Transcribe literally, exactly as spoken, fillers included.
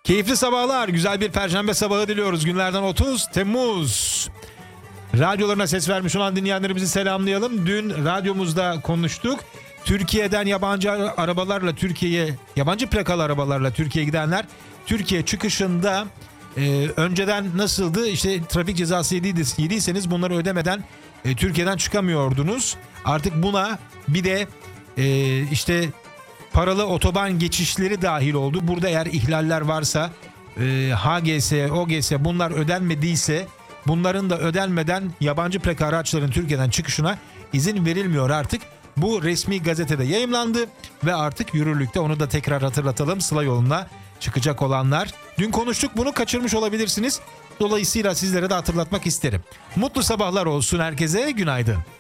Keyifli sabahlar, güzel bir perşembe sabahı diliyoruz. Günlerden otuz Temmuz. Radyolarına ses vermiş olan dinleyenlerimizi selamlayalım. Dün radyomuzda konuştuk. Türkiye'den yabancı arabalarla Türkiye'ye, yabancı plakalı arabalarla Türkiye'ye gidenler Türkiye çıkışında e, önceden nasıldı? İşte trafik cezası yediyseniz bunları ödemeden e, Türkiye'den çıkamıyordunuz. Artık buna bir de e, işte paralı otoban geçişleri dahil oldu. Burada eğer ihlaller varsa e, H G S, O G S bunlar ödenmediyse bunların da ödenmeden yabancı plaka araçların Türkiye'den çıkışına izin verilmiyor artık. Bu resmi gazetede yayımlandı ve artık yürürlükte, onu da tekrar hatırlatalım. Sıla yoluna çıkacak olanlar. Dün konuştuk, bunu kaçırmış olabilirsiniz. Dolayısıyla sizlere de hatırlatmak isterim. Mutlu sabahlar olsun herkese, günaydın.